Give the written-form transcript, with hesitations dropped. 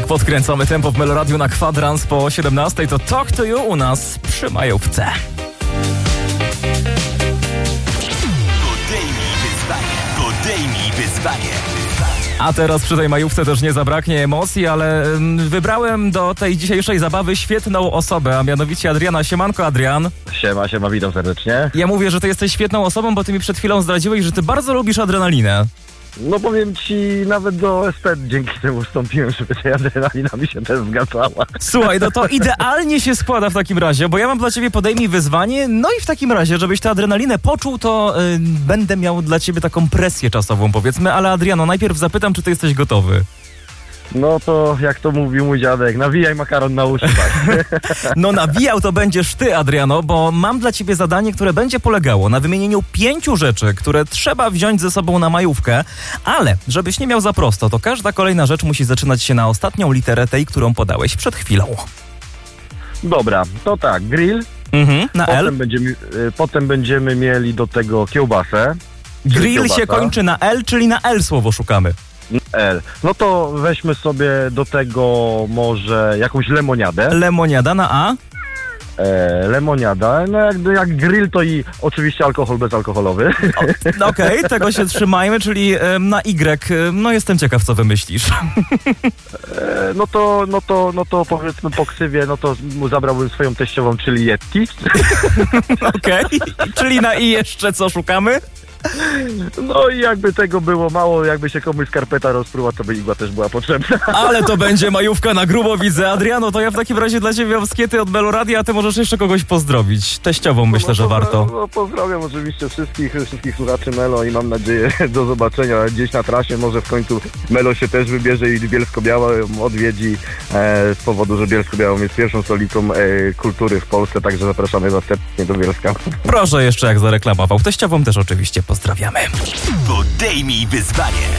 Jak podkręcamy tempo w Meloradiu na kwadrans po 17, to Talk to You u nas przy majówce. Podejmij wyzwanie. A teraz przy tej majówce też nie zabraknie emocji, ale wybrałem do tej dzisiejszej zabawy świetną osobę, a mianowicie Adriana. Siemanko, Adrian. Siema, witam serdecznie. Ja mówię, że ty jesteś świetną osobą, bo ty mi przed chwilą zdradziłeś, że ty bardzo lubisz adrenalinę. No powiem ci, nawet do SP dzięki temu wstąpiłem, żeby ta adrenalina mi się też zgadzała. Słuchaj, no to idealnie się składa w takim razie, bo ja mam dla ciebie podejmij wyzwanie, no i w takim razie, żebyś tę adrenalinę poczuł, to będę miał dla ciebie taką presję czasową, powiedzmy, ale Adriano, najpierw zapytam, czy ty jesteś gotowy. No to, jak to mówił mój dziadek, nawijaj makaron na uszy, tak? No nawijał to będziesz ty, Adriano, bo mam dla ciebie zadanie, które będzie polegało na wymienieniu 5 rzeczy, które trzeba wziąć ze sobą na majówkę, ale żebyś nie miał za prosto, to każda kolejna rzecz musi zaczynać się na ostatnią literę tej, którą podałeś przed chwilą. Dobra, to tak, grill. Na L. Potem będziemy mieli do tego kiełbasę. Grill kiełbasa. się kończy na L, czyli na L słowo szukamy. L. No to weźmy sobie do tego może jakąś lemoniadę. Lemoniada na A. Lemoniada, no jak grill to i oczywiście alkohol bezalkoholowy. Okej, tego się trzymajmy, czyli na Y. No jestem ciekaw, co wymyślisz. No to powiedzmy po ksywie, no to zabrałbym swoją teściową, czyli Yeti. Okej, czyli na I jeszcze co szukamy? No i jakby tego było mało, jakby się komuś skarpeta rozpruła, to by igła też była potrzebna. Ale to będzie majówka na grubo, widzę. Adriano, to ja w takim razie dla ciebie mam skiety od Meloradia, a ty możesz jeszcze kogoś pozdrowić. Teściową myślę, że warto. No, pozdrawiam oczywiście wszystkich słuchaczy Melo i mam nadzieję do zobaczenia gdzieś na trasie. Może w końcu Melo się też wybierze i Bielsko-Białą odwiedzi z powodu, że Bielsko-Białą jest pierwszą stolicą kultury w Polsce, także zapraszamy was serdecznie do Bielska. Proszę jeszcze jak zareklamował. Teściową też oczywiście pozdrawiamy. Podejmij wyzwanie.